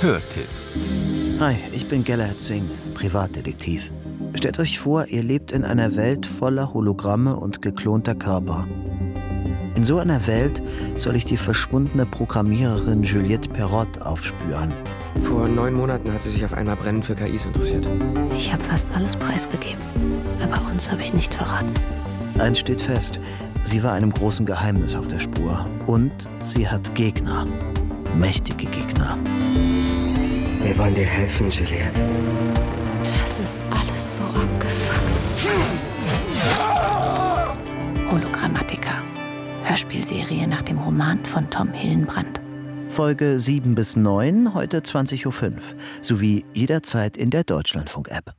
Hörtipp. Hi, ich bin Galahad Singh, Privatdetektiv. Stellt euch vor, ihr lebt in einer Welt voller Hologramme und geklonter Körper. In so einer Welt soll ich die verschwundene Programmiererin Juliette Perrot aufspüren. Vor 9 Monaten hat sie sich auf einmal brennend für KIs interessiert. Ich habe fast alles preisgegeben, aber uns habe ich nicht verraten. Eins steht fest, sie war einem großen Geheimnis auf der Spur. Und sie hat Gegner. Mächtige Gegner. Wir wollen dir helfen, Juliette. Das ist alles so abgefuckt. Hologrammatica. Hörspielserie nach dem Roman von Tom Hillenbrand. Folge 7-9, heute 20:05 Uhr, sowie jederzeit in der Deutschlandfunk-App.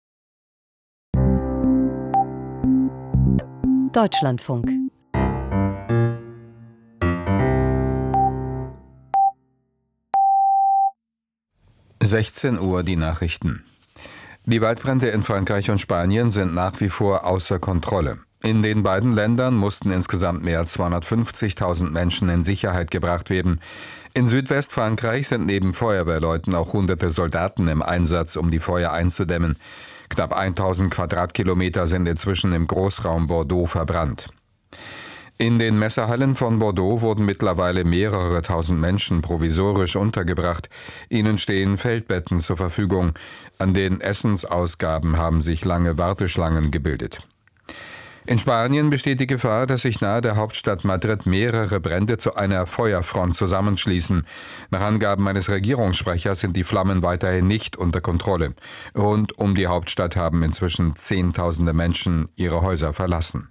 Deutschlandfunk. Uhr die Nachrichten. Die Waldbrände in Frankreich und Spanien sind nach wie vor außer Kontrolle. In den beiden Ländern mussten insgesamt mehr als 250.000 Menschen in Sicherheit gebracht werden. In Südwestfrankreich sind neben Feuerwehrleuten auch hunderte Soldaten im Einsatz, um die Feuer einzudämmen. Knapp 1000 Quadratkilometer sind inzwischen im Großraum Bordeaux verbrannt. In den Messehallen von Bordeaux wurden mittlerweile mehrere tausend Menschen provisorisch untergebracht. Ihnen stehen Feldbetten zur Verfügung. An den Essensausgaben haben sich lange Warteschlangen gebildet. In Spanien besteht die Gefahr, dass sich nahe der Hauptstadt Madrid mehrere Brände zu einer Feuerfront zusammenschließen. Nach Angaben eines Regierungssprechers sind die Flammen weiterhin nicht unter Kontrolle. Rund um die Hauptstadt haben inzwischen Zehntausende Menschen ihre Häuser verlassen.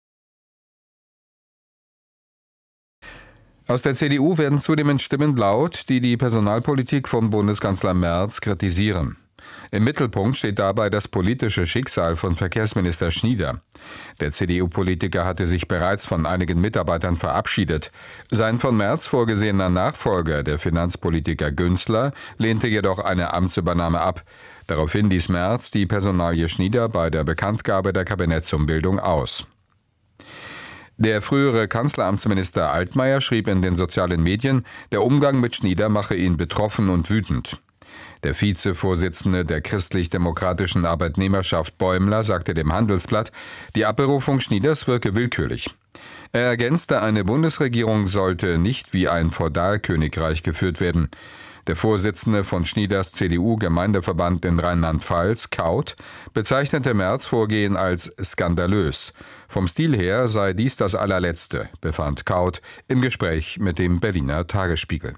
Aus der CDU werden zunehmend Stimmen laut, die die Personalpolitik von Bundeskanzler Merz kritisieren. Im Mittelpunkt steht dabei das politische Schicksal von Verkehrsminister Schnieder. Der CDU-Politiker hatte sich bereits von einigen Mitarbeitern verabschiedet. Sein von Merz vorgesehener Nachfolger, der Finanzpolitiker Günzler, lehnte jedoch eine Amtsübernahme ab. Daraufhin ließ Merz die Personalie Schnieder bei der Bekanntgabe der Kabinettsumbildung aus. Der frühere Kanzleramtsminister Altmaier schrieb in den sozialen Medien, der Umgang mit Schnieder mache ihn betroffen und wütend. Der Vizevorsitzende der christlich-demokratischen Arbeitnehmerschaft Bäumler sagte dem Handelsblatt, die Abberufung Schnieders wirke willkürlich. Er ergänzte, eine Bundesregierung sollte nicht wie ein Feudalkönigreich geführt werden. Der Vorsitzende von Schnieders CDU-Gemeindeverband in Rheinland-Pfalz, Kaut, bezeichnete Merz' Vorgehen als skandalös. Vom Stil her sei dies das allerletzte, befand Kaut im Gespräch mit dem Berliner Tagesspiegel.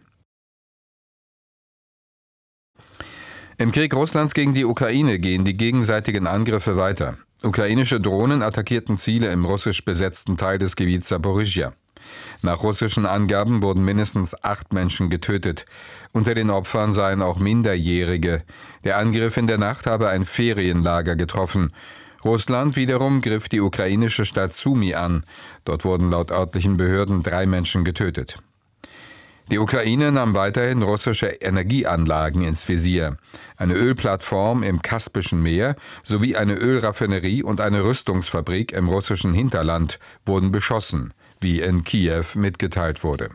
Im Krieg Russlands gegen die Ukraine gehen die gegenseitigen Angriffe weiter. Ukrainische Drohnen attackierten Ziele im russisch besetzten Teil des Gebiets Saporischschja. Nach russischen Angaben wurden mindestens 8 Menschen getötet. Unter den Opfern seien auch Minderjährige. Der Angriff in der Nacht habe ein Ferienlager getroffen. Russland wiederum griff die ukrainische Stadt Sumy an. Dort wurden laut örtlichen Behörden 3 Menschen getötet. Die Ukraine nahm weiterhin russische Energieanlagen ins Visier. Eine Ölplattform im Kaspischen Meer sowie eine Ölraffinerie und eine Rüstungsfabrik im russischen Hinterland wurden beschossen, wie in Kiew mitgeteilt wurde.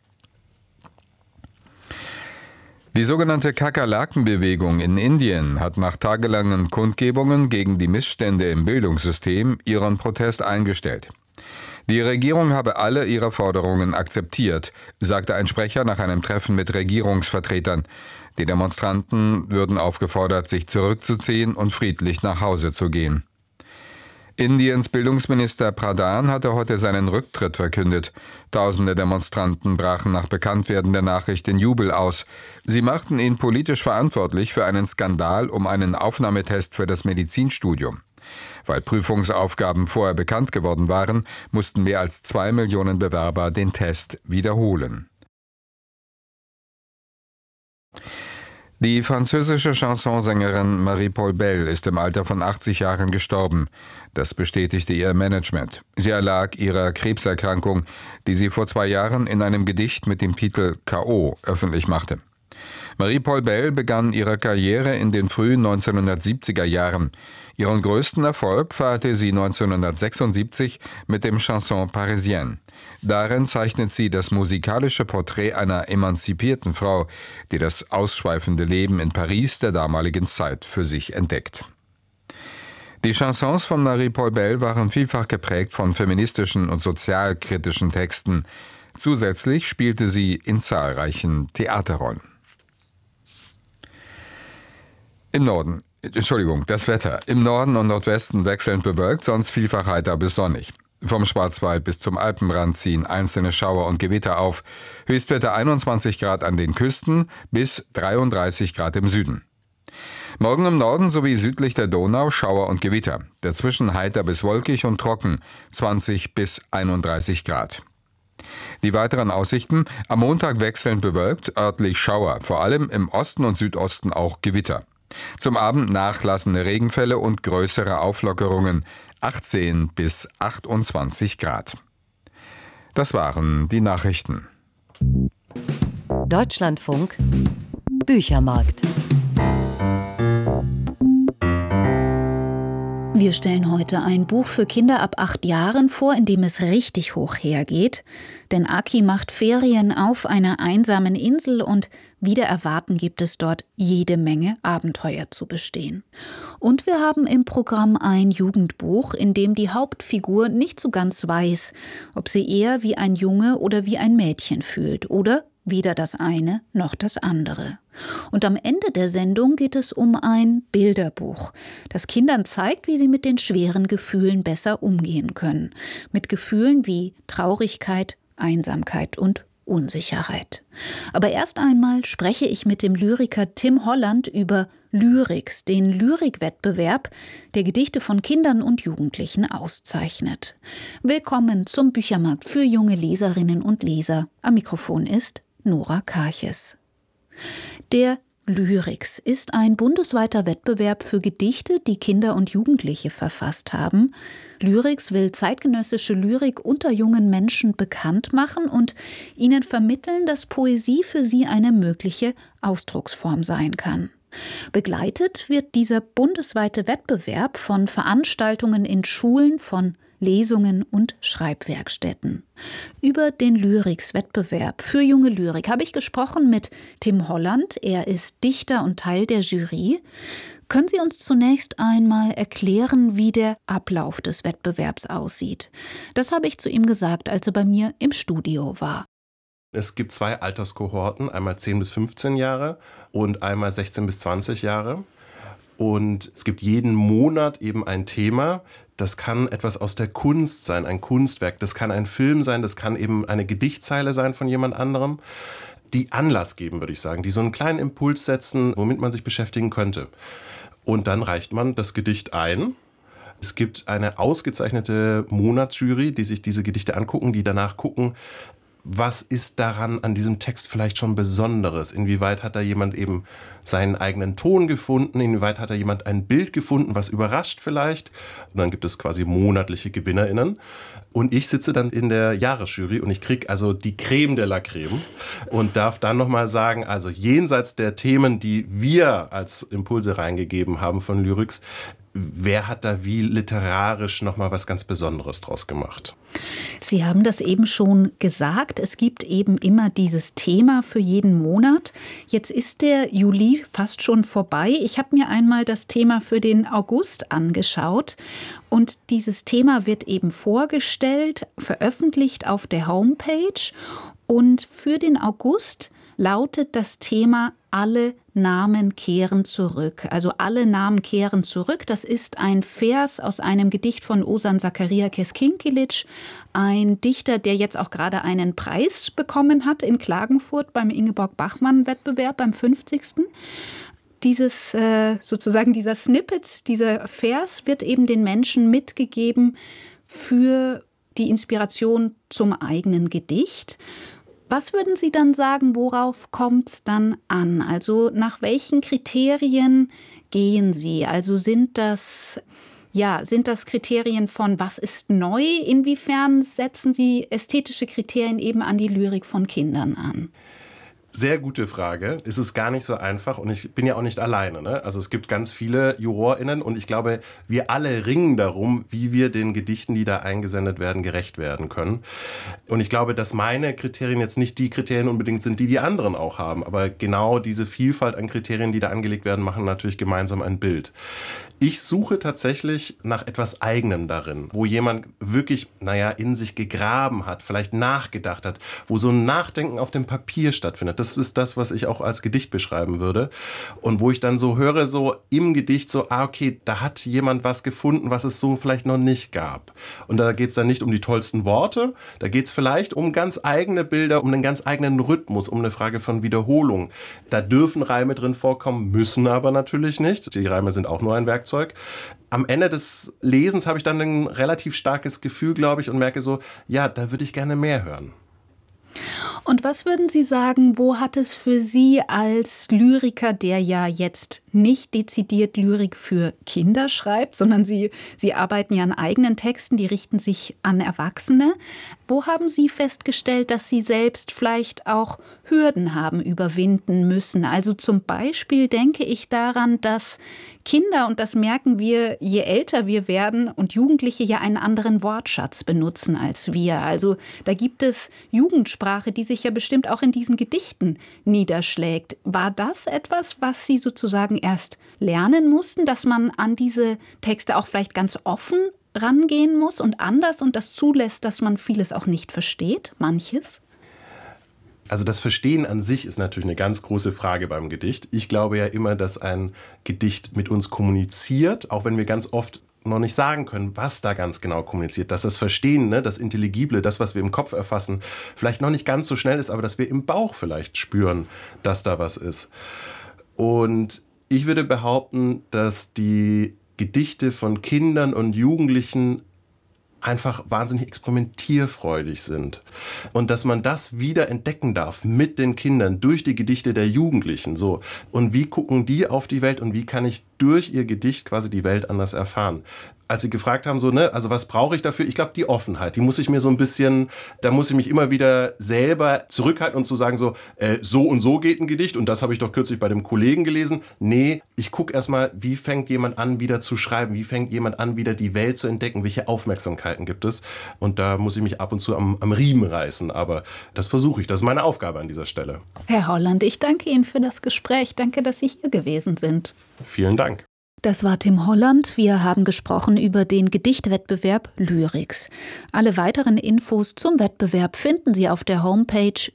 Die sogenannte Kakerlakenbewegung in Indien hat nach tagelangen Kundgebungen gegen die Missstände im Bildungssystem ihren Protest eingestellt. Die Regierung habe alle ihre Forderungen akzeptiert, sagte ein Sprecher nach einem Treffen mit Regierungsvertretern. Die Demonstranten würden aufgefordert, sich zurückzuziehen und friedlich nach Hause zu gehen. Indiens Bildungsminister Pradhan hatte heute seinen Rücktritt verkündet. Tausende Demonstranten brachen nach Bekanntwerden der Nachricht in Jubel aus. Sie machten ihn politisch verantwortlich für einen Skandal um einen Aufnahmetest für das Medizinstudium. Weil Prüfungsaufgaben vorher bekannt geworden waren, mussten mehr als 2 Millionen Bewerber den Test wiederholen. Die französische Chansonsängerin Marie-Paul Bell ist im Alter von 80 Jahren gestorben. Das bestätigte ihr Management. Sie erlag ihrer Krebserkrankung, die sie vor 2 Jahren in einem Gedicht mit dem Titel K.O. öffentlich machte. Marie-Paul Bell begann ihre Karriere in den frühen 1970er Jahren. Ihren größten Erfolg feierte sie 1976 mit dem Chanson Parisienne. Darin zeichnet sie das musikalische Porträt einer emanzipierten Frau, die das ausschweifende Leben in Paris der damaligen Zeit für sich entdeckt. Die Chansons von Marie-Paul Bell waren vielfach geprägt von feministischen und sozialkritischen Texten. Zusätzlich spielte sie in zahlreichen Theaterrollen. Das Wetter. Im Norden und Nordwesten wechselnd bewölkt, sonst vielfach heiter bis sonnig. Vom Schwarzwald bis zum Alpenrand ziehen einzelne Schauer und Gewitter auf. Höchstwerte 21 Grad an den Küsten bis 33 Grad im Süden. Morgen im Norden sowie südlich der Donau Schauer und Gewitter. Dazwischen heiter bis wolkig und trocken, 20 bis 31 Grad. Die weiteren Aussichten: am Montag wechselnd bewölkt, örtlich Schauer, vor allem im Osten und Südosten auch Gewitter. Zum Abend nachlassende Regenfälle und größere Auflockerungen, 18 bis 28 Grad. Das waren die Nachrichten. Deutschlandfunk Büchermarkt. Wir stellen heute ein Buch für Kinder ab 8 Jahren vor, in dem es richtig hoch hergeht. Denn Aki macht Ferien auf einer einsamen Insel und wider Erwarten gibt es dort jede Menge Abenteuer zu bestehen. Und wir haben im Programm ein Jugendbuch, in dem die Hauptfigur nicht so ganz weiß, ob sie eher wie ein Junge oder wie ein Mädchen fühlt oder weder das eine noch das andere. Und am Ende der Sendung geht es um ein Bilderbuch, das Kindern zeigt, wie sie mit den schweren Gefühlen besser umgehen können. Mit Gefühlen wie Traurigkeit, Einsamkeit und Unsicherheit. Aber erst einmal spreche ich mit dem Lyriker Tim Holland über Lyrics, den Lyrikwettbewerb, der Gedichte von Kindern und Jugendlichen auszeichnet. Willkommen zum Büchermarkt für junge Leserinnen und Leser. Am Mikrofon ist Nora Karches. Der Lyrics ist ein bundesweiter Wettbewerb für Gedichte, die Kinder und Jugendliche verfasst haben. Lyrics will zeitgenössische Lyrik unter jungen Menschen bekannt machen und ihnen vermitteln, dass Poesie für sie eine mögliche Ausdrucksform sein kann. Begleitet wird dieser bundesweite Wettbewerb von Veranstaltungen in Schulen, von Lesungen und Schreibwerkstätten. Über den Lyrics-Wettbewerb für junge Lyrik habe ich gesprochen mit Tim Holland. Er ist Dichter und Teil der Jury. Können Sie uns zunächst einmal erklären, wie der Ablauf des Wettbewerbs aussieht? Das habe ich zu ihm gesagt, als er bei mir im Studio war. Es gibt 2 Alterskohorten, einmal 10 bis 15 Jahre und einmal 16 bis 20 Jahre. Und es gibt jeden Monat eben ein Thema. Das kann etwas aus der Kunst sein, ein Kunstwerk. Das kann ein Film sein, das kann eben eine Gedichtzeile sein von jemand anderem, die Anlass geben, würde ich sagen, die so einen kleinen Impuls setzen, womit man sich beschäftigen könnte. Und dann reicht man das Gedicht ein. Es gibt eine ausgezeichnete Monatsjury, die sich diese Gedichte angucken, die danach gucken, was ist daran an diesem Text vielleicht schon Besonderes? Inwieweit hat da jemand eben seinen eigenen Ton gefunden? Inwieweit hat da jemand ein Bild gefunden, was überrascht vielleicht? Und dann gibt es quasi monatliche GewinnerInnen. Und ich sitze dann in der Jahresjury und ich kriege also die Creme de la Creme und darf dann nochmal sagen, also jenseits der Themen, die wir als Impulse reingegeben haben von Lyrics, wer hat da wie literarisch nochmal was ganz Besonderes draus gemacht? Sie haben das eben schon gesagt, es gibt eben immer dieses Thema für jeden Monat. Jetzt ist der Juli fast schon vorbei. Ich habe mir einmal das Thema für den August angeschaut und dieses Thema wird eben vorgestellt, veröffentlicht auf der Homepage und für den August lautet das Thema Alle Namen kehren zurück. Also alle Namen kehren zurück. Das ist ein Vers aus einem Gedicht von Ozan Zakaria-Kes Kinkelic, ein Dichter, der jetzt auch gerade einen Preis bekommen hat in Klagenfurt beim Ingeborg-Bachmann-Wettbewerb beim 50. Dieser Snippet, dieser Vers wird eben den Menschen mitgegeben für die Inspiration zum eigenen Gedicht. Was würden Sie dann sagen, worauf kommt es dann an? Also nach welchen Kriterien gehen Sie? Also sind das Kriterien von was ist neu? Inwiefern setzen Sie ästhetische Kriterien eben an die Lyrik von Kindern an? Sehr gute Frage. Es ist gar nicht so einfach und ich bin ja auch nicht alleine. Ne? Also es gibt ganz viele JurorInnen und ich glaube, wir alle ringen darum, wie wir den Gedichten, die da eingesendet werden, gerecht werden können. Und ich glaube, dass meine Kriterien jetzt nicht die Kriterien unbedingt sind, die die anderen auch haben. Aber genau diese Vielfalt an Kriterien, die da angelegt werden, machen natürlich gemeinsam ein Bild. Ich suche tatsächlich nach etwas Eigenem darin, wo jemand wirklich, in sich gegraben hat, vielleicht nachgedacht hat, wo so ein Nachdenken auf dem Papier stattfindet. Das ist das, was ich auch als Gedicht beschreiben würde. Und wo ich dann so höre, so im Gedicht so, okay, da hat jemand was gefunden, was es so vielleicht noch nicht gab. Und da geht es dann nicht um die tollsten Worte, da geht es vielleicht um ganz eigene Bilder, um einen ganz eigenen Rhythmus, um eine Frage von Wiederholung. Da dürfen Reime drin vorkommen, müssen aber natürlich nicht. Die Reime sind auch nur ein Werkzeug. Am Ende des Lesens habe ich dann ein relativ starkes Gefühl, glaube ich, und merke so, ja, da würde ich gerne mehr hören. Und was würden Sie sagen, wo hat es für Sie als Lyriker, der ja jetzt nicht dezidiert Lyrik für Kinder schreibt, sondern Sie arbeiten ja an eigenen Texten, die richten sich an Erwachsene. Wo haben Sie festgestellt, dass Sie selbst vielleicht auch Hürden haben überwinden müssen? Also zum Beispiel denke ich daran, dass Kinder, und das merken wir, je älter wir werden, und Jugendliche ja einen anderen Wortschatz benutzen als wir. Also da gibt es Jugendsprache, die sich ja bestimmt auch in diesen Gedichten niederschlägt. War das etwas, was Sie sozusagen erst lernen mussten, dass man an diese Texte auch vielleicht ganz offen rangehen muss und anders und das zulässt, dass man vieles auch nicht versteht, manches? Also das Verstehen an sich ist natürlich eine ganz große Frage beim Gedicht. Ich glaube ja immer, dass ein Gedicht mit uns kommuniziert, auch wenn wir ganz oft noch nicht sagen können, was da ganz genau kommuniziert. Dass das Verstehen, das Intelligible, das, was wir im Kopf erfassen, vielleicht noch nicht ganz so schnell ist, aber dass wir im Bauch vielleicht spüren, dass da was ist. Und ich würde behaupten, dass die Gedichte von Kindern und Jugendlichen einfach wahnsinnig experimentierfreudig sind. Und dass man das wieder entdecken darf mit den Kindern durch die Gedichte der Jugendlichen. So. Und wie gucken die auf die Welt und wie kann ich durch ihr Gedicht quasi die Welt anders erfahren? Als Sie gefragt haben, also was brauche ich dafür? Ich glaube, die Offenheit, die muss ich mir so ein bisschen, da muss ich mich immer wieder selber zurückhalten und zu sagen, so und so geht ein Gedicht und das habe ich doch kürzlich bei dem Kollegen gelesen. Nee, ich gucke erstmal, wie fängt jemand an, wieder zu schreiben? Wie fängt jemand an, wieder die Welt zu entdecken? Welche Aufmerksamkeiten gibt es? Und da muss ich mich ab und zu am Riemen reißen, aber das versuche ich. Das ist meine Aufgabe an dieser Stelle. Herr Holland, ich danke Ihnen für das Gespräch. Danke, dass Sie hier gewesen sind. Vielen Dank. Das war Tim Holland. Wir haben gesprochen über den Gedichtwettbewerb Lyrics. Alle weiteren Infos zum Wettbewerb finden Sie auf der Homepage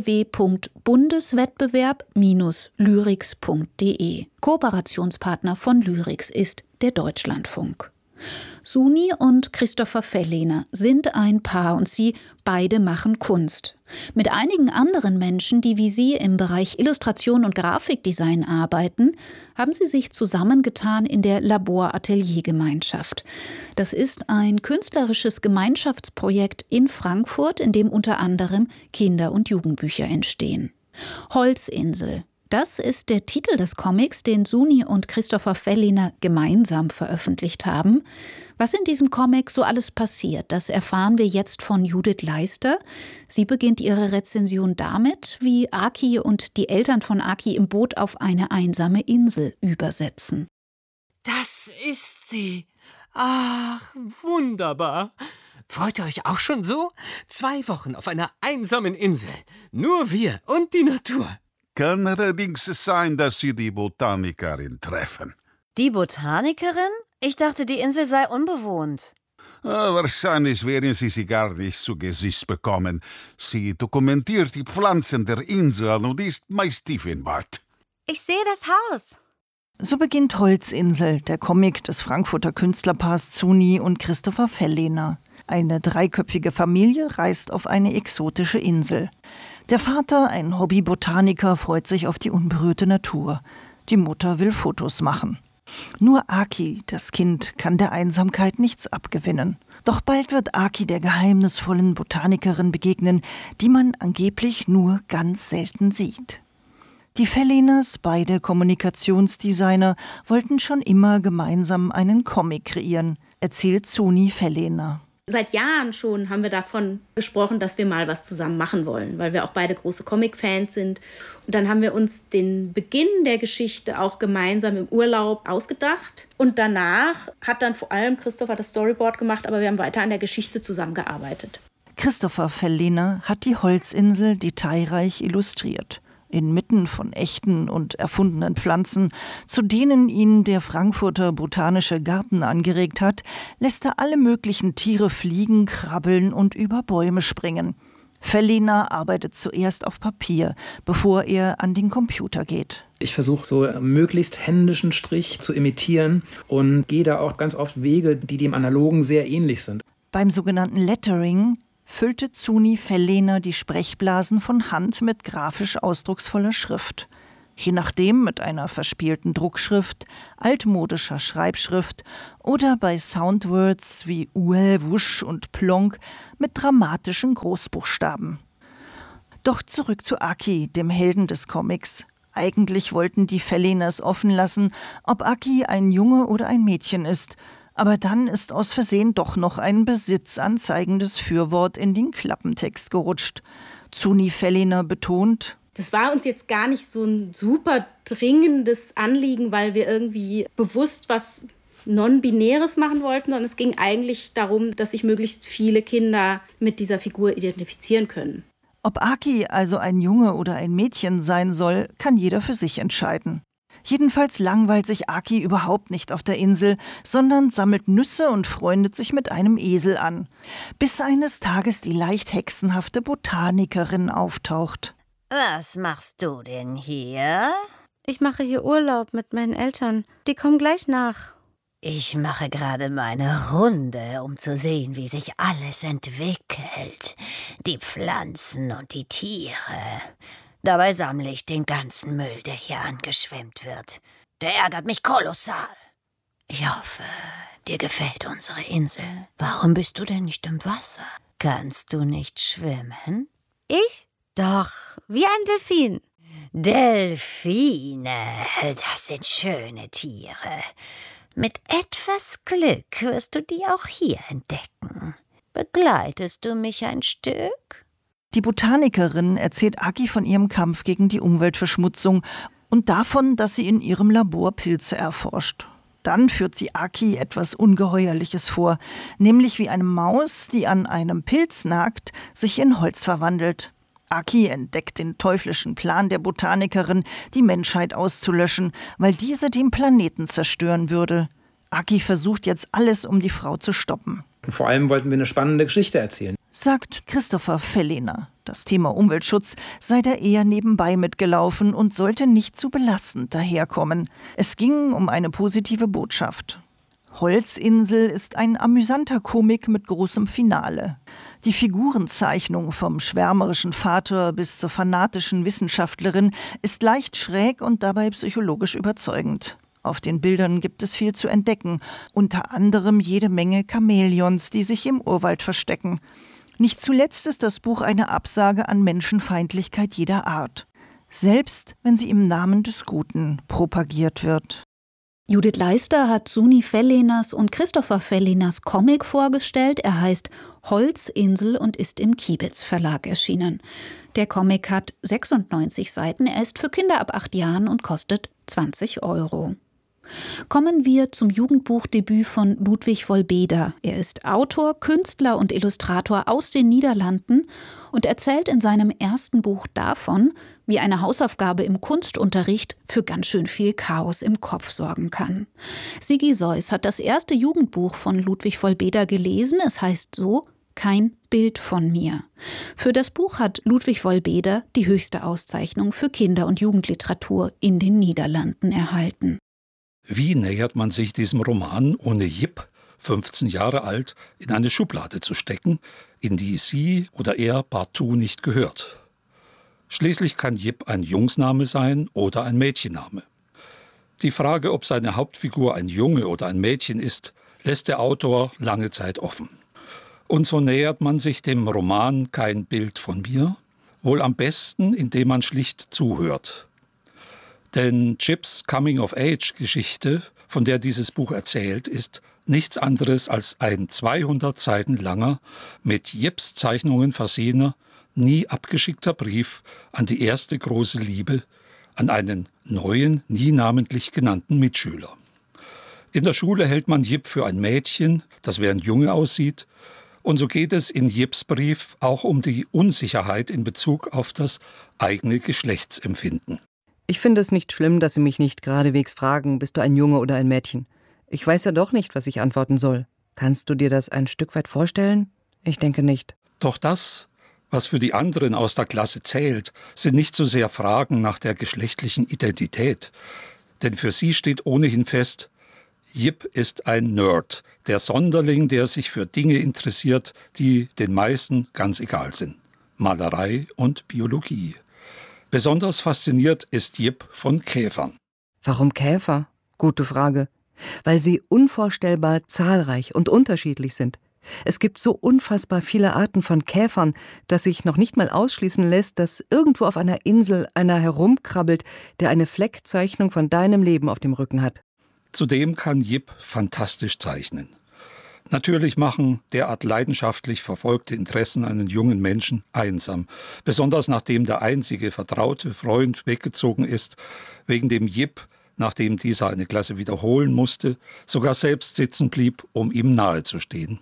www.bundeswettbewerb-lyrics.de. Kooperationspartner von Lyrics ist der Deutschlandfunk. Suni und Christopher Fellehner sind ein Paar und sie beide machen Kunst. Mit einigen anderen Menschen, die wie sie im Bereich Illustration und Grafikdesign arbeiten, haben sie sich zusammengetan in der Labor-Atelier-Gemeinschaft. Das ist ein künstlerisches Gemeinschaftsprojekt in Frankfurt, in dem unter anderem Kinder- und Jugendbücher entstehen. Holzinsel. Das ist der Titel des Comics, den Suni und Christopher Fellehner gemeinsam veröffentlicht haben. Was in diesem Comic so alles passiert, das erfahren wir jetzt von Judith Leister. Sie beginnt ihre Rezension damit, wie Aki und die Eltern von Aki im Boot auf eine einsame Insel übersetzen. Das ist sie. Ach, wunderbar. Freut ihr euch auch schon so? 2 Wochen auf einer einsamen Insel. Nur wir und die Natur. Kann allerdings sein, dass Sie die Botanikerin treffen. Die Botanikerin? Ich dachte, die Insel sei unbewohnt. Wahrscheinlich werden Sie sie gar nicht zu Gesicht bekommen. Sie dokumentiert die Pflanzen der Insel und ist meist tief im Wald. Ich sehe das Haus. So beginnt Holzinsel, der Comic des Frankfurter Künstlerpaars Suni und Christopher Fellehner. Eine 3-köpfige Familie reist auf eine exotische Insel. Der Vater, ein Hobbybotaniker, freut sich auf die unberührte Natur. Die Mutter will Fotos machen. Nur Aki, das Kind, kann der Einsamkeit nichts abgewinnen. Doch bald wird Aki der geheimnisvollen Botanikerin begegnen, die man angeblich nur ganz selten sieht. Die Fellehners, beide Kommunikationsdesigner, wollten schon immer gemeinsam einen Comic kreieren, erzählt Suni Fellehner. Seit Jahren schon haben wir davon gesprochen, dass wir mal was zusammen machen wollen, weil wir auch beide große Comic-Fans sind. Und dann haben wir uns den Beginn der Geschichte auch gemeinsam im Urlaub ausgedacht. Und danach hat dann vor allem Christopher das Storyboard gemacht, aber wir haben weiter an der Geschichte zusammengearbeitet. Christopher Fellehner hat die Holzinsel detailreich illustriert. Inmitten von echten und erfundenen Pflanzen, zu denen ihn der Frankfurter Botanische Garten angeregt hat, lässt er alle möglichen Tiere fliegen, krabbeln und über Bäume springen. Fellehner arbeitet zuerst auf Papier, bevor er an den Computer geht. Ich versuche so möglichst händischen Strich zu imitieren und gehe da auch ganz oft Wege, die dem Analogen sehr ähnlich sind. Beim sogenannten Lettering füllte Zuni Fellehner die Sprechblasen von Hand mit grafisch ausdrucksvoller Schrift. Je nachdem mit einer verspielten Druckschrift, altmodischer Schreibschrift oder bei Soundwords wie Uel, Wusch und Plonk mit dramatischen Großbuchstaben. Doch zurück zu Aki, dem Helden des Comics. Eigentlich wollten die Fellehners offen lassen, ob Aki ein Junge oder ein Mädchen ist. Aber dann ist aus Versehen doch noch ein besitzanzeigendes Fürwort in den Klappentext gerutscht. Zuni Fellehner betont: Das war uns jetzt gar nicht so ein super dringendes Anliegen, weil wir irgendwie bewusst was Non-Binäres machen wollten, sondern es ging eigentlich darum, dass sich möglichst viele Kinder mit dieser Figur identifizieren können. Ob Aki also ein Junge oder ein Mädchen sein soll, kann jeder für sich entscheiden. Jedenfalls langweilt sich Aki überhaupt nicht auf der Insel, sondern sammelt Nüsse und freundet sich mit einem Esel an. Bis eines Tages die leicht hexenhafte Botanikerin auftaucht. Was machst du denn hier? Ich mache hier Urlaub mit meinen Eltern. Die kommen gleich nach. Ich mache gerade meine Runde, um zu sehen, wie sich alles entwickelt. Die Pflanzen und die Tiere. Dabei sammle ich den ganzen Müll, der hier angeschwemmt wird. Der ärgert mich kolossal. Ich hoffe, dir gefällt unsere Insel. Warum bist du denn nicht im Wasser? Kannst du nicht schwimmen? Ich? Doch, wie ein Delfin. Delfine, das sind schöne Tiere. Mit etwas Glück wirst du die auch hier entdecken. Begleitest du mich ein Stück? Die Botanikerin erzählt Aki von ihrem Kampf gegen die Umweltverschmutzung und davon, dass sie in ihrem Labor Pilze erforscht. Dann führt sie Aki etwas Ungeheuerliches vor, nämlich wie eine Maus, die an einem Pilz nagt, sich in Holz verwandelt. Aki entdeckt den teuflischen Plan der Botanikerin, die Menschheit auszulöschen, weil diese den Planeten zerstören würde. Aki versucht jetzt alles, um die Frau zu stoppen. Vor allem wollten wir eine spannende Geschichte erzählen. Sagt Christopher Fellehner. Das Thema Umweltschutz sei da eher nebenbei mitgelaufen und sollte nicht zu belastend daherkommen. Es ging um eine positive Botschaft. Holzinsel ist ein amüsanter Komik mit großem Finale. Die Figurenzeichnung vom schwärmerischen Vater bis zur fanatischen Wissenschaftlerin ist leicht schräg und dabei psychologisch überzeugend. Auf den Bildern gibt es viel zu entdecken, unter anderem jede Menge Chamäleons, die sich im Urwald verstecken. Nicht zuletzt ist das Buch eine Absage an Menschenfeindlichkeit jeder Art, selbst wenn sie im Namen des Guten propagiert wird. Judith Leister hat Zuni Fellehners und Christopher Fellehners Comic vorgestellt. Er heißt Holzinsel und ist im Kibitz Verlag erschienen. Der Comic hat 96 Seiten. Er ist für Kinder ab 8 Jahren und kostet 20 €. Kommen wir zum Jugendbuchdebüt von Ludwig Wolbeder. Er ist Autor, Künstler und Illustrator aus den Niederlanden und erzählt in seinem ersten Buch davon, wie eine Hausaufgabe im Kunstunterricht für ganz schön viel Chaos im Kopf sorgen kann. Sigi Seuss hat das erste Jugendbuch von Ludwig Wolbeder gelesen. Es heißt so: Kein Bild von mir. Für das Buch hat Ludwig Wolbeder die höchste Auszeichnung für Kinder- und Jugendliteratur in den Niederlanden erhalten. Wie nähert man sich diesem Roman, ohne Jip, 15 Jahre alt, in eine Schublade zu stecken, in die sie oder er partout nicht gehört? Schließlich kann Jip ein Jungsname sein oder ein Mädchenname. Die Frage, ob seine Hauptfigur ein Junge oder ein Mädchen ist, lässt der Autor lange Zeit offen. Und so nähert man sich dem Roman Kein Bild von mir, wohl am besten, indem man schlicht zuhört. Denn Jips Coming-of-Age-Geschichte, von der dieses Buch erzählt, ist nichts anderes als ein 200 Seiten langer, mit Jips Zeichnungen versehener, nie abgeschickter Brief an die erste große Liebe, an einen neuen, nie namentlich genannten Mitschüler. In der Schule hält man Jip für ein Mädchen, das wie ein Junge aussieht. Und so geht es in Jips Brief auch um die Unsicherheit in Bezug auf das eigene Geschlechtsempfinden. Ich finde es nicht schlimm, dass Sie mich nicht geradewegs fragen, bist du ein Junge oder ein Mädchen? Ich weiß ja doch nicht, was ich antworten soll. Kannst du dir das ein Stück weit vorstellen? Ich denke nicht. Doch das, was für die anderen aus der Klasse zählt, sind nicht so sehr Fragen nach der geschlechtlichen Identität. Denn für sie steht ohnehin fest, Jip ist ein Nerd, der Sonderling, der sich für Dinge interessiert, die den meisten ganz egal sind. Malerei und Biologie. Besonders fasziniert ist Jip von Käfern. Warum Käfer? Gute Frage. Weil sie unvorstellbar zahlreich und unterschiedlich sind. Es gibt so unfassbar viele Arten von Käfern, dass sich noch nicht mal ausschließen lässt, dass irgendwo auf einer Insel einer herumkrabbelt, der eine Fleckzeichnung von deinem Leben auf dem Rücken hat. Zudem kann Jip fantastisch zeichnen. Natürlich machen derart leidenschaftlich verfolgte Interessen einen jungen Menschen einsam, besonders nachdem der einzige vertraute Freund weggezogen ist, wegen dem Jip, nachdem dieser eine Klasse wiederholen musste, sogar selbst sitzen blieb, um ihm nahezustehen.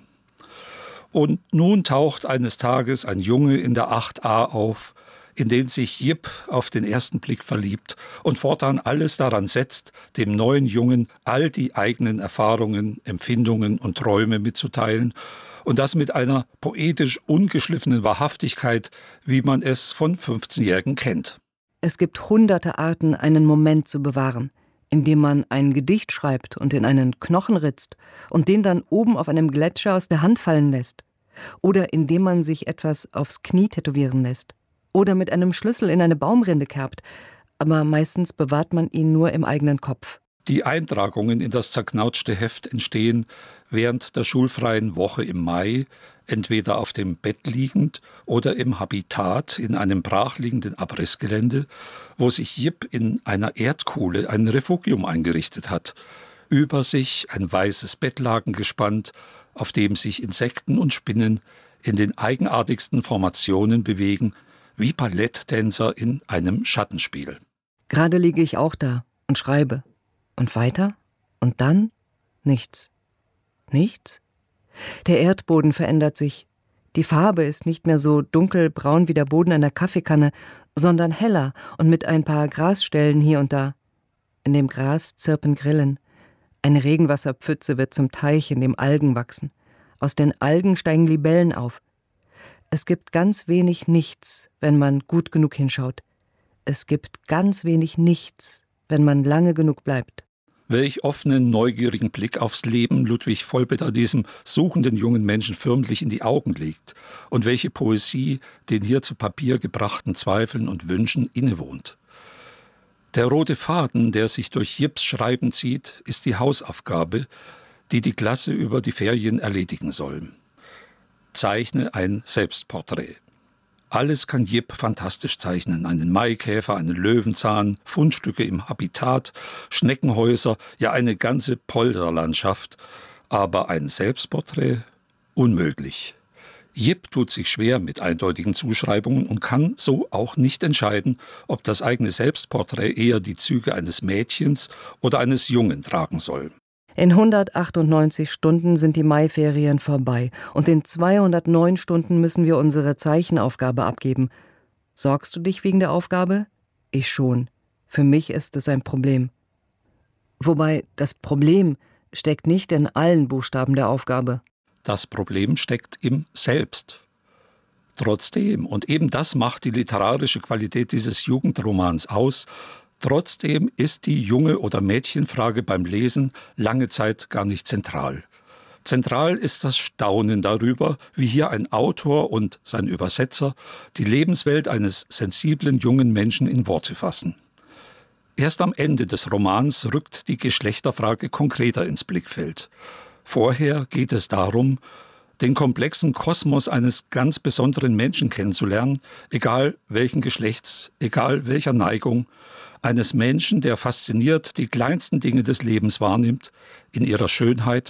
Und nun taucht eines Tages ein Junge in der 8a auf, in den sich Jip auf den ersten Blick verliebt und fortan alles daran setzt, dem neuen Jungen all die eigenen Erfahrungen, Empfindungen und Träume mitzuteilen und das mit einer poetisch ungeschliffenen Wahrhaftigkeit, wie man es von 15-Jährigen kennt. Es gibt hunderte Arten, einen Moment zu bewahren, indem man ein Gedicht schreibt und in einen Knochen ritzt und den dann oben auf einem Gletscher aus der Hand fallen lässt. Oder indem man sich etwas aufs Knie tätowieren lässt. Oder mit einem Schlüssel in eine Baumrinde kerbt. Aber meistens bewahrt man ihn nur im eigenen Kopf. Die Eintragungen in das zerknautschte Heft entstehen während der schulfreien Woche im Mai, entweder auf dem Bett liegend oder im Habitat in einem brachliegenden Abrissgelände, wo sich Jip in einer Erdkuhle ein Refugium eingerichtet hat. Über sich ein weißes Bettlaken gespannt, auf dem sich Insekten und Spinnen in den eigenartigsten Formationen bewegen, wie Balletttänzer in einem Schattenspiel. Gerade liege ich auch da und schreibe. Und weiter? Und dann? Nichts. Nichts? Der Erdboden verändert sich. Die Farbe ist nicht mehr so dunkelbraun wie der Boden einer Kaffeekanne, sondern heller und mit ein paar Grasstellen hier und da. In dem Gras zirpen Grillen. Eine Regenwasserpfütze wird zum Teich, in dem Algen wachsen. Aus den Algen steigen Libellen auf. Es gibt ganz wenig Nichts, wenn man gut genug hinschaut. Es gibt ganz wenig Nichts, wenn man lange genug bleibt. Welch offenen, neugierigen Blick aufs Leben Ludwig Vollbitter diesem suchenden jungen Menschen förmlich in die Augen legt und welche Poesie den hier zu Papier gebrachten Zweifeln und Wünschen innewohnt. Der rote Faden, der sich durch Jips Schreiben zieht, ist die Hausaufgabe, die die Klasse über die Ferien erledigen soll. Zeichne ein Selbstporträt. Alles kann Jip fantastisch zeichnen. Einen Maikäfer, einen Löwenzahn, Fundstücke im Habitat, Schneckenhäuser, ja eine ganze Polderlandschaft. Aber ein Selbstporträt? Unmöglich. Jip tut sich schwer mit eindeutigen Zuschreibungen und kann so auch nicht entscheiden, ob das eigene Selbstporträt eher die Züge eines Mädchens oder eines Jungen tragen soll. In 198 Stunden sind die Maiferien vorbei und in 209 Stunden müssen wir unsere Zeichenaufgabe abgeben. Sorgst du dich wegen der Aufgabe? Ich schon. Für mich ist es ein Problem. Wobei, das Problem steckt nicht in allen Buchstaben der Aufgabe. Das Problem steckt im Selbst. Trotzdem, und eben das macht die literarische Qualität dieses Jugendromans aus, trotzdem ist die Junge- oder Mädchenfrage beim Lesen lange Zeit gar nicht zentral. Zentral ist das Staunen darüber, wie hier ein Autor und sein Übersetzer die Lebenswelt eines sensiblen jungen Menschen in Worte fassen. Erst am Ende des Romans rückt die Geschlechterfrage konkreter ins Blickfeld. Vorher geht es darum, den komplexen Kosmos eines ganz besonderen Menschen kennenzulernen, egal welchen Geschlechts, egal welcher Neigung, eines Menschen, der fasziniert die kleinsten Dinge des Lebens wahrnimmt, in ihrer Schönheit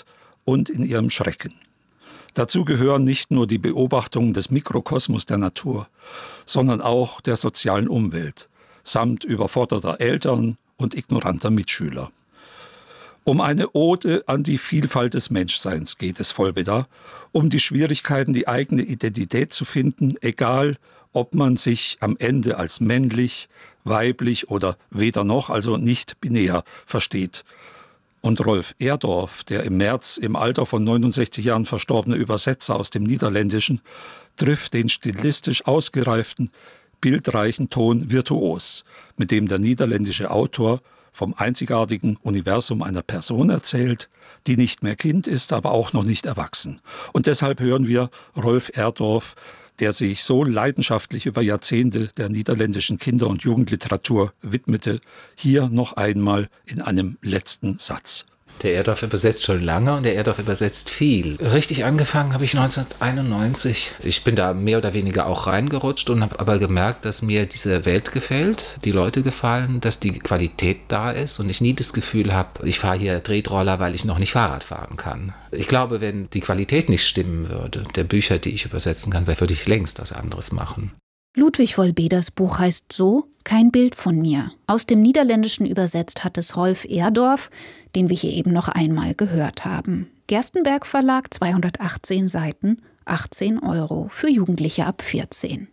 und in ihrem Schrecken. Dazu gehören nicht nur die Beobachtungen des Mikrokosmos der Natur, sondern auch der sozialen Umwelt, samt überforderter Eltern und ignoranter Mitschüler. Um eine Ode an die Vielfalt des Menschseins geht es Volbeda, um die Schwierigkeiten, die eigene Identität zu finden, egal ob man sich am Ende als männlich, weiblich oder weder noch, also nicht binär, versteht. Und Rolf Erdorf, der im März im Alter von 69 Jahren verstorbene Übersetzer aus dem Niederländischen, trifft den stilistisch ausgereiften, bildreichen Ton virtuos, mit dem der niederländische Autor vom einzigartigen Universum einer Person erzählt, die nicht mehr Kind ist, aber auch noch nicht erwachsen. Und deshalb hören wir Rolf Erdorf, der sich so leidenschaftlich über Jahrzehnte der niederländischen Kinder- und Jugendliteratur widmete, hier noch einmal in einem letzten Satz. Der Erdorf übersetzt schon lange und der Erdorf übersetzt viel. Richtig angefangen habe ich 1991. Ich bin da mehr oder weniger auch reingerutscht und habe aber gemerkt, dass mir diese Welt gefällt, die Leute gefallen, dass die Qualität da ist und ich nie das Gefühl habe, ich fahre hier Tretroller, weil ich noch nicht Fahrrad fahren kann. Ich glaube, wenn die Qualität nicht stimmen würde, der Bücher, die ich übersetzen kann, würde ich längst was anderes machen. Ludwig Volbeders Buch heißt so »Kein Bild von mir«. Aus dem Niederländischen übersetzt hat es Rolf Erdorf, den wir hier eben noch einmal gehört haben. Gerstenberg Verlag, 218 Seiten, 18 € für Jugendliche ab 14.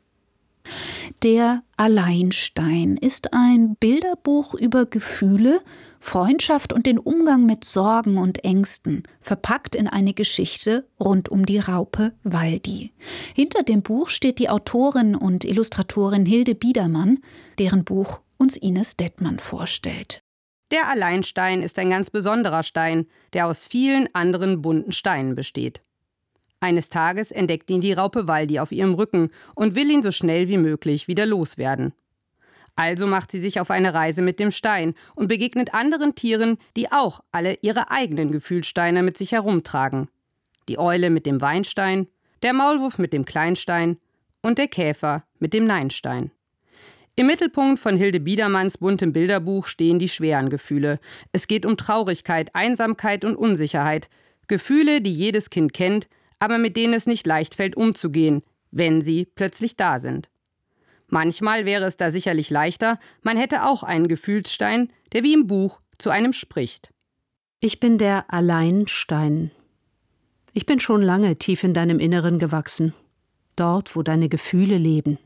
Der Alleinstein ist ein Bilderbuch über Gefühle, Freundschaft und den Umgang mit Sorgen und Ängsten, verpackt in eine Geschichte rund um die Raupe Waldi. Hinter dem Buch steht die Autorin und Illustratorin Hilde Biedermann, deren Buch uns Ines Dettmann vorstellt. Der Alleinstein ist ein ganz besonderer Stein, der aus vielen anderen bunten Steinen besteht. Eines Tages entdeckt ihn die Raupe Waldi auf ihrem Rücken und will ihn so schnell wie möglich wieder loswerden. Also macht sie sich auf eine Reise mit dem Stein und begegnet anderen Tieren, die auch alle ihre eigenen Gefühlssteine mit sich herumtragen. Die Eule mit dem Weinstein, der Maulwurf mit dem Kleinstein und der Käfer mit dem Neinstein. Im Mittelpunkt von Hilde Biedermanns buntem Bilderbuch stehen die schweren Gefühle. Es geht um Traurigkeit, Einsamkeit und Unsicherheit. Gefühle, die jedes Kind kennt, aber mit denen es nicht leicht fällt, umzugehen, wenn sie plötzlich da sind. Manchmal wäre es da sicherlich leichter, man hätte auch einen Gefühlsstein, der wie im Buch zu einem spricht. Ich bin der Alleinstein. Ich bin schon lange tief in deinem Inneren gewachsen, dort, wo deine Gefühle leben.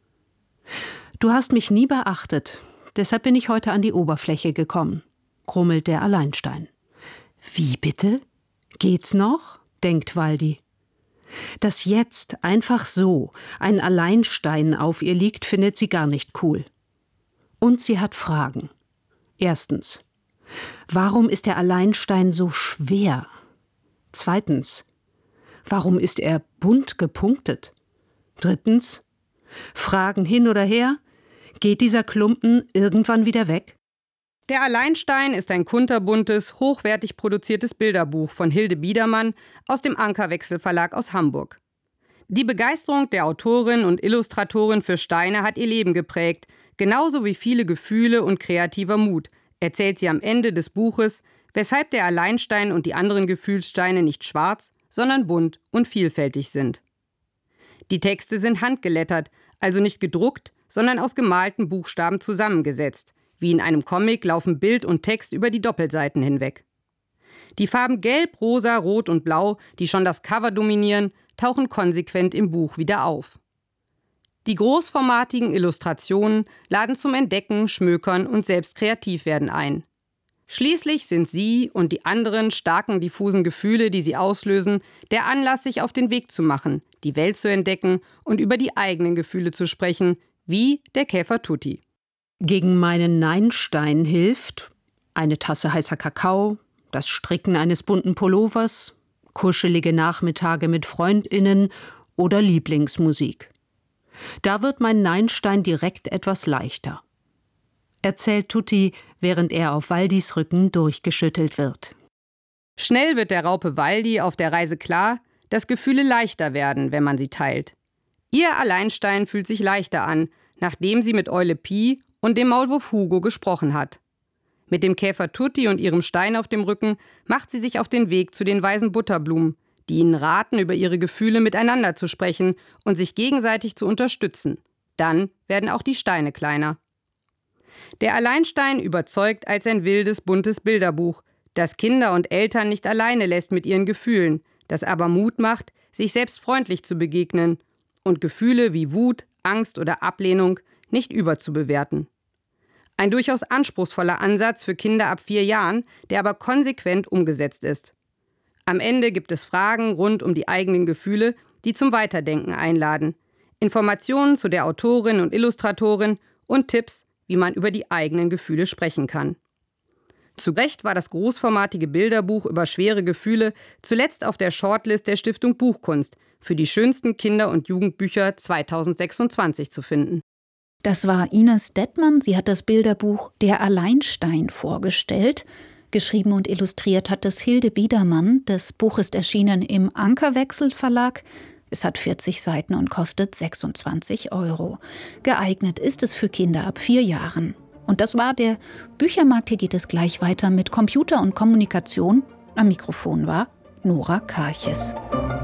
Du hast mich nie beachtet, deshalb bin ich heute an die Oberfläche gekommen, grummelt der Alleinstein. Wie bitte? Geht's noch? Denkt Waldi. Dass jetzt einfach so ein Alleinstein auf ihr liegt, findet sie gar nicht cool. Und sie hat Fragen. Erstens, warum ist der Alleinstein so schwer? Zweitens, warum ist er bunt gepunktet? Drittens, Fragen hin oder her, geht dieser Klumpen irgendwann wieder weg? Der Alleinstein ist ein kunterbuntes, hochwertig produziertes Bilderbuch von Hilde Biedermann aus dem Ankerwechsel Verlag aus Hamburg. Die Begeisterung der Autorin und Illustratorin für Steine hat ihr Leben geprägt, genauso wie viele Gefühle und kreativer Mut, erzählt sie am Ende des Buches, weshalb der Alleinstein und die anderen Gefühlssteine nicht schwarz, sondern bunt und vielfältig sind. Die Texte sind handgelettert, also nicht gedruckt, sondern aus gemalten Buchstaben zusammengesetzt. Wie in einem Comic laufen Bild und Text über die Doppelseiten hinweg. Die Farben Gelb, Rosa, Rot und Blau, die schon das Cover dominieren, tauchen konsequent im Buch wieder auf. Die großformatigen Illustrationen laden zum Entdecken, Schmökern und selbst Kreativwerden ein. Schließlich sind sie und die anderen starken, diffusen Gefühle, die sie auslösen, der Anlass, sich auf den Weg zu machen, die Welt zu entdecken und über die eigenen Gefühle zu sprechen, wie der Käfer Tutti. Gegen meinen Neinstein hilft eine Tasse heißer Kakao, das Stricken eines bunten Pullovers, kuschelige Nachmittage mit FreundInnen oder Lieblingsmusik. Da wird mein Neinstein direkt etwas leichter, erzählt Tutti, während er auf Waldis Rücken durchgeschüttelt wird. Schnell wird der Raupe Waldi auf der Reise klar, dass Gefühle leichter werden, wenn man sie teilt. Ihr Alleinstein fühlt sich leichter an, nachdem sie mit Eule Pi und dem Maulwurf Hugo gesprochen hat. Mit dem Käfer Tutti und ihrem Stein auf dem Rücken macht sie sich auf den Weg zu den weißen Butterblumen, die ihnen raten, über ihre Gefühle miteinander zu sprechen und sich gegenseitig zu unterstützen. Dann werden auch die Steine kleiner. Der Alleinstein überzeugt als ein wildes, buntes Bilderbuch, das Kinder und Eltern nicht alleine lässt mit ihren Gefühlen, das aber Mut macht, sich selbst freundlich zu begegnen und Gefühle wie Wut, Angst oder Ablehnung nicht überzubewerten. Ein durchaus anspruchsvoller Ansatz für Kinder ab 4 Jahren, der aber konsequent umgesetzt ist. Am Ende gibt es Fragen rund um die eigenen Gefühle, die zum Weiterdenken einladen, Informationen zu der Autorin und Illustratorin und Tipps, wie man über die eigenen Gefühle sprechen kann. Zu Recht war das großformatige Bilderbuch über schwere Gefühle zuletzt auf der Shortlist der Stiftung Buchkunst für die schönsten Kinder- und Jugendbücher 2026 zu finden. Das war Ines Dettmann. Sie hat das Bilderbuch Der Alleinstein vorgestellt. Geschrieben und illustriert hat es Hilde Biedermann. Das Buch ist erschienen im Ankerwechsel Verlag. Es hat 40 Seiten und kostet 26 €. Geeignet ist es für Kinder ab 4 Jahren. Und das war der Büchermarkt. Hier geht es gleich weiter mit Computer und Kommunikation. Am Mikrofon war Nora Karches.